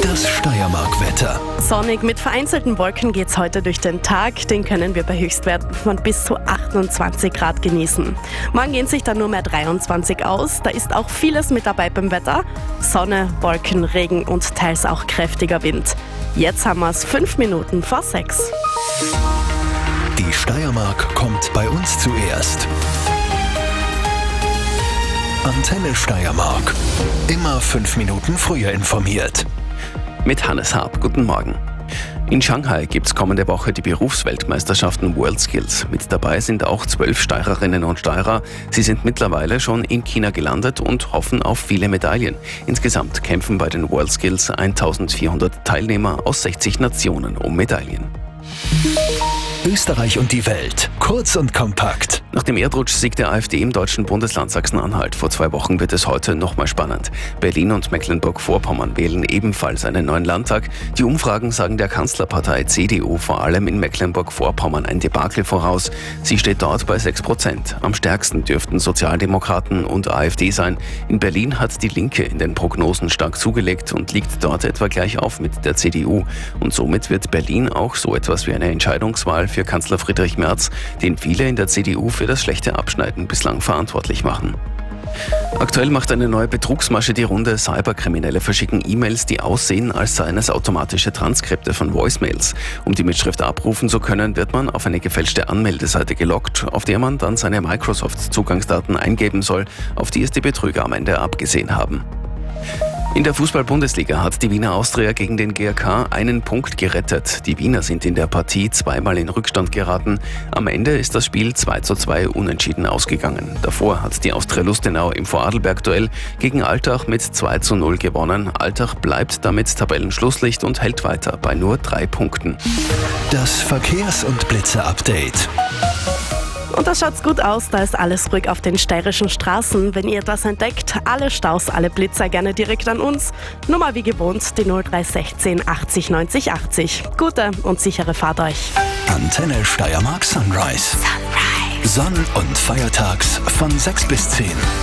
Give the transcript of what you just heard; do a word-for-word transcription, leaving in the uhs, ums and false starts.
Das Steiermark-Wetter. Sonnig mit vereinzelten Wolken geht's heute durch den Tag. Den können wir bei Höchstwerten von bis zu achtundzwanzig Grad genießen. Morgen gehen sich dann nur mehr dreiundzwanzig aus. Da ist auch vieles mit dabei beim Wetter. Sonne, Wolken, Regen und teils auch kräftiger Wind. Jetzt haben wir's fünf Minuten vor sechs. Die Steiermark kommt bei uns zuerst. Antenne Steiermark. Immer fünf Minuten früher informiert. Mit Hannes Harp. Guten Morgen. In Shanghai gibt es kommende Woche die Berufsweltmeisterschaften WorldSkills. Mit dabei sind auch zwölf Steirerinnen und Steirer. Sie sind mittlerweile schon in China gelandet und hoffen auf viele Medaillen. Insgesamt kämpfen bei den WorldSkills eintausendvierhundert Teilnehmer aus sechzig Nationen um Medaillen. Österreich und die Welt. Kurz und kompakt. Nach dem Erdrutschsieg der AfD im deutschen Bundesland Sachsen-Anhalt vor zwei Wochen wird es heute nochmal spannend. Berlin und Mecklenburg-Vorpommern wählen ebenfalls einen neuen Landtag. Die Umfragen sagen der Kanzlerpartei C D U vor allem in Mecklenburg-Vorpommern ein Debakel voraus. Sie steht dort bei sechs Prozent. Am stärksten dürften Sozialdemokraten und AfD sein. In Berlin hat die Linke in den Prognosen stark zugelegt und liegt dort etwa gleich auf mit der C D U. Und somit wird Berlin auch so etwas wie eine Entscheidungswahl für Kanzler Friedrich Merz, den viele in der C D U für das schlechte Abschneiden bislang verantwortlich machen. Aktuell macht eine neue Betrugsmasche die Runde. Cyberkriminelle verschicken E-Mails, die aussehen, als seien es automatische Transkripte von Voicemails. Um die Mitschrift abrufen zu können, wird man auf eine gefälschte Anmeldeseite gelockt, auf der man dann seine Microsoft-Zugangsdaten eingeben soll, auf die es die Betrüger am Ende abgesehen haben. In der Fußball-Bundesliga hat die Wiener Austria gegen den G A K einen Punkt gerettet. Die Wiener sind in der Partie zweimal in Rückstand geraten. Am Ende ist das Spiel zwei zu zwei unentschieden ausgegangen. Davor hat die Austria Lustenau im Vorarlberg-Duell gegen Altach mit zwei zu null gewonnen. Altach bleibt damit Tabellenschlusslicht und hält weiter bei nur drei Punkten. Das Verkehrs- und Blitzer-Update. Und da schaut's gut aus, da ist alles ruhig auf den steirischen Straßen. Wenn ihr etwas entdeckt, alle Staus, alle Blitzer gerne direkt an uns. Nummer wie gewohnt, die null drei sechzehn achtzig neunzig achtzig. Gute und sichere Fahrt euch. Antenne Steiermark Sunrise. Sunrise. Sonn- und feiertags von sechs bis zehn.